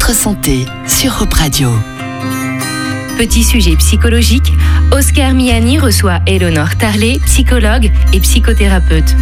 Votre santé sur Europe Radio. Petit sujet psychologique, Oscar Miani reçoit Éléonore Tarlet, psychologue et psychothérapeute.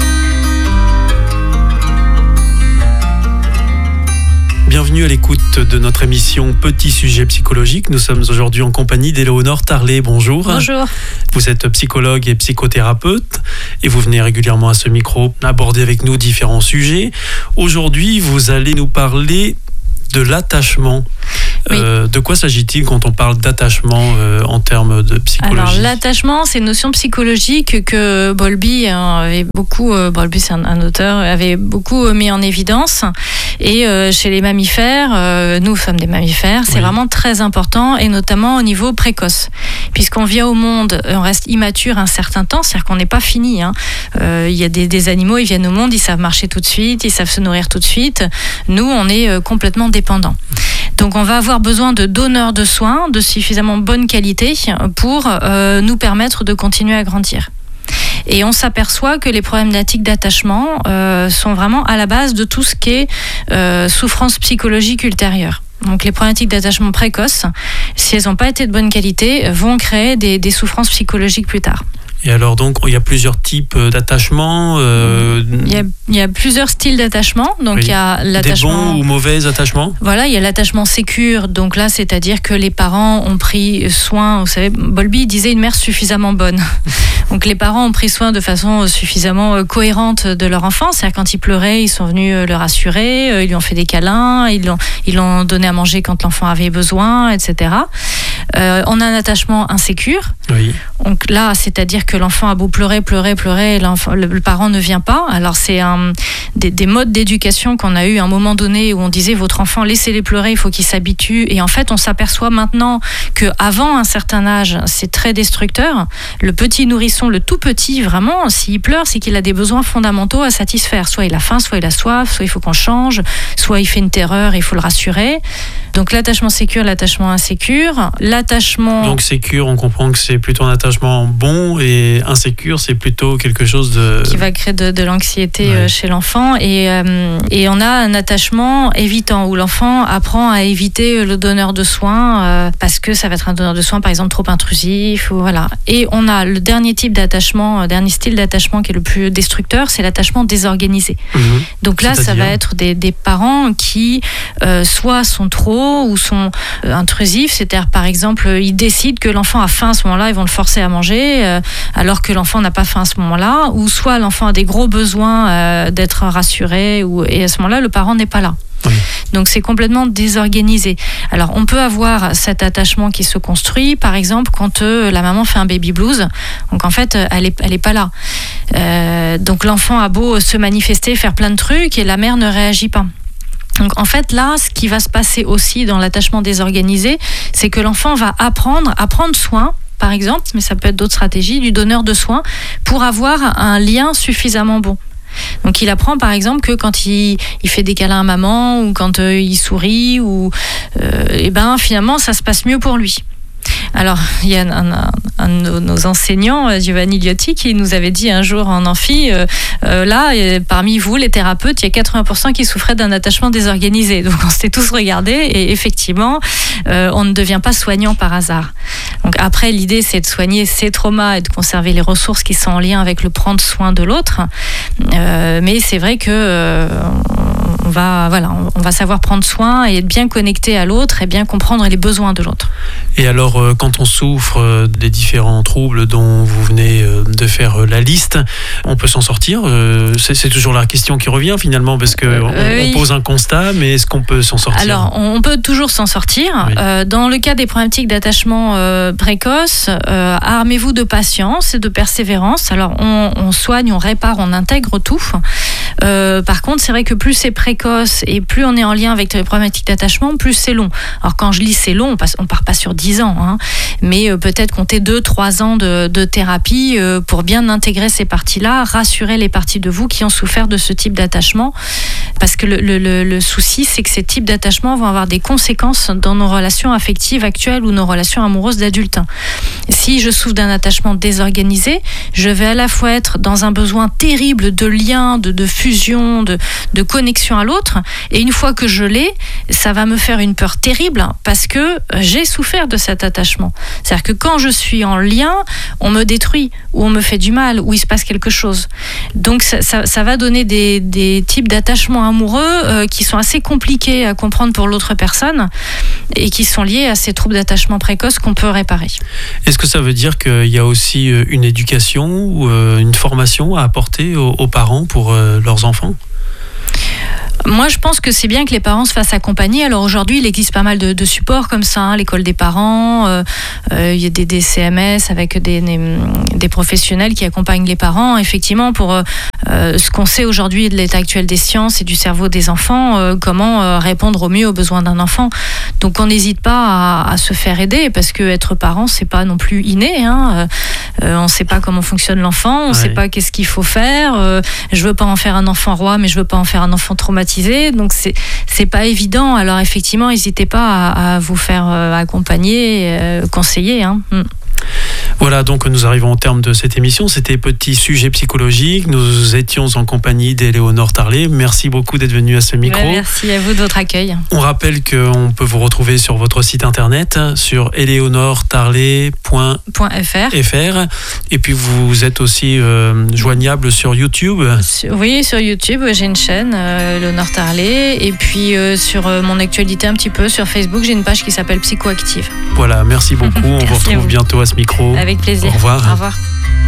Bienvenue à l'écoute de notre émission Petit sujet psychologique. Nous sommes aujourd'hui en compagnie d'Éléonore Tarlet. Bonjour. Bonjour. Vous êtes psychologue et psychothérapeute et vous venez régulièrement à ce micro aborder avec nous différents sujets. Aujourd'hui, vous allez nous parler de l'attachement. Oui. De quoi s'agit-il quand on parle d'attachement en termes de psychologie ? Alors, l'attachement, c'est une notion psychologique que Bowlby avait beaucoup, Bowlby c'est un auteur, avait beaucoup mis en évidence. Et chez les mammifères, nous sommes des mammifères, c'est vraiment très important, et notamment au niveau précoce. Puisqu'on vient au monde, on reste immature un certain temps, c'est-à-dire qu'on n'est pas fini. Il y a des animaux, ils viennent au monde, ils savent marcher tout de suite, ils savent se nourrir tout de suite. Nous, on est complètement dépendants. Donc on va avoir besoin de donneurs de soins de suffisamment bonne qualité pour nous permettre de continuer à grandir. Et on s'aperçoit que les problématiques d'attachement sont vraiment à la base de tout ce qui est souffrance psychologique ultérieure. Donc les problématiques d'attachement précoces, si elles n'ont pas été de bonne qualité, vont créer des souffrances psychologiques plus tard. Et alors donc il y a plusieurs types d'attachements. Il y a plusieurs styles d'attachement. Donc il y a l'attachement. Des bons ou mauvais attachements. Voilà, il y a l'attachement sécure. Donc là, c'est-à-dire que les parents ont pris soin. Vous savez, Bowlby disait une mère suffisamment bonne. Donc les parents ont pris soin de façon suffisamment cohérente de leur enfant. C'est-à-dire quand il pleurait, ils sont venus le rassurer, ils lui ont fait des câlins, ils l'ont donné à manger quand l'enfant avait besoin, etc. On a un attachement insécure. Oui. Donc là, c'est-à-dire que l'enfant a beau pleurer, et le parent ne vient pas. Alors c'est des modes d'éducation qu'on a eu à un moment donné où on disait votre enfant, laissez-les pleurer, il faut qu'il s'habitue. Et en fait, on s'aperçoit maintenant qu'avant un certain âge, c'est très destructeur. Le petit nourrisson, le tout petit, vraiment, s'il pleure, c'est qu'il a des besoins fondamentaux à satisfaire. Soit il a faim, soit il a soif, soit il faut qu'on change, soit il fait une terreur, il faut le rassurer. Donc l'attachement sécure, l'attachement insécure. Donc sécure, on comprend que c'est plutôt un attachement bon, et insécure, c'est plutôt quelque chose qui va créer de l'anxiété chez l'enfant. Et on a un attachement évitant, où l'enfant apprend à éviter le donneur de soins parce que ça va être un donneur de soins, par exemple, trop intrusif. Ou voilà. Et on a le dernier type d'attachement, dernier style d'attachement qui est le plus destructeur, c'est l'attachement désorganisé. Donc là, ça va être des parents qui soit sont trop ou sont intrusifs, c'est-à-dire par exemple ils décident que l'enfant a faim à ce moment-là, ils vont le forcer à manger alors que l'enfant n'a pas faim à ce moment-là, ou soit l'enfant a des gros besoins d'être rassuré, et à ce moment-là le parent n'est pas là. Oui. Donc c'est complètement désorganisé. Alors on peut avoir cet attachement qui se construit, par exemple quand la maman fait un baby blues, donc en fait elle est pas là. Donc l'enfant a beau se manifester, faire plein de trucs, et la mère ne réagit pas. Donc en fait là, ce qui va se passer aussi dans l'attachement désorganisé, c'est que l'enfant va apprendre à prendre soin, par exemple, mais ça peut être d'autres stratégies, du donneur de soins pour avoir un lien suffisamment bon. Donc il apprend par exemple que quand il fait des câlins à maman, ou quand il sourit, ou finalement ça se passe mieux pour lui. Alors, il y a un de nos enseignants, Giovanni Liotti, qui nous avait dit un jour en amphi, parmi vous, les thérapeutes, il y a 80% qui souffraient d'un attachement désorganisé. Donc, on s'était tous regardés, et effectivement, on ne devient pas soignant par hasard. Donc, après, l'idée, c'est de soigner ces traumas et de conserver les ressources qui sont en lien avec le prendre soin de l'autre. Mais c'est vrai que on va savoir prendre soin et être bien connecté à l'autre et bien comprendre les besoins de l'autre. Et alors, quand on souffre des différents troubles dont vous venez de faire la liste, on peut s'en sortir ? C'est toujours la question qui revient finalement, parce qu'on pose un constat, mais est-ce qu'on peut s'en sortir ? Alors, on peut toujours s'en sortir. Oui. Dans le cas des problématiques d'attachement précoce, armez-vous de patience et de persévérance. Alors, on soigne, on répare, on intègre tout. Par contre, c'est vrai que plus c'est précoce et plus on est en lien avec les problématiques d'attachement, plus c'est long. Alors quand je dis c'est long, on part pas sur 10 ans, mais peut-être compter 2-3 ans de thérapie pour bien intégrer ces parties-là, rassurer les parties de vous qui ont souffert de ce type d'attachement. Parce que le souci, c'est que ces types d'attachements vont avoir des conséquences dans nos relations affectives actuelles ou nos relations amoureuses d'adultes. Si je souffre d'un attachement désorganisé, je vais à la fois être dans un besoin terrible de lien, de fusion, de connexion à l'autre, et une fois que je l'ai, ça va me faire une peur terrible parce que j'ai souffert de cet attachement. C'est-à-dire que quand je suis en lien, on me détruit, ou on me fait du mal, ou il se passe quelque chose. Donc ça va donner des types d'attachements amoureux qui sont assez compliqués à comprendre pour l'autre personne et qui sont liés à ces troubles d'attachement précoce qu'on peut réparer. Est-ce que ça veut dire qu'il y a aussi une éducation ou une formation à apporter aux parents pour leurs enfants ? Moi, je pense que c'est bien que les parents se fassent accompagner. Alors aujourd'hui, il existe pas mal de supports comme ça, l'école des parents, il y a des CMS avec des professionnels qui accompagnent les parents. Effectivement, pour ce qu'on sait aujourd'hui de l'état actuel des sciences et du cerveau des enfants, comment répondre au mieux aux besoins d'un enfant. Donc on n'hésite pas à se faire aider parce que être parent, c'est pas non plus inné. On ne sait pas comment fonctionne l'enfant, on ne sait pas qu'est-ce qu'il faut faire. Je veux pas en faire un enfant roi, mais je veux pas en faire un enfant traumatisé. Donc c'est pas évident. Alors effectivement, n'hésitez pas à vous faire accompagner, conseiller. Voilà, donc nous arrivons au terme de cette émission. C'était Petit Sujet Psychologique. Nous étions en compagnie d'Éléonore Tarlet. Merci beaucoup d'être venue à ce micro. Merci à vous de votre accueil. On rappelle qu'on peut vous retrouver sur votre site internet, sur eleonoretarlet.fr. Et puis vous êtes aussi joignable sur YouTube. Oui, sur YouTube, j'ai une chaîne, Éléonore Tarlet. Et puis sur mon actualité un petit peu, sur Facebook, j'ai une page qui s'appelle Psychoactive. Voilà, merci beaucoup. On vous retrouve bientôt à ce micro. Avec plaisir. Au revoir. Au revoir.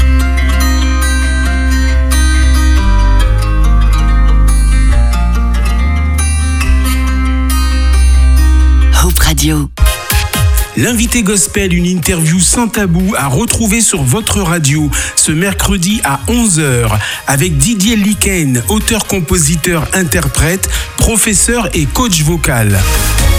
Hope Radio. L'invité gospel, une interview sans tabou à retrouver sur votre radio ce mercredi à 11h avec Didier Liken, auteur, compositeur, interprète, professeur et coach vocal.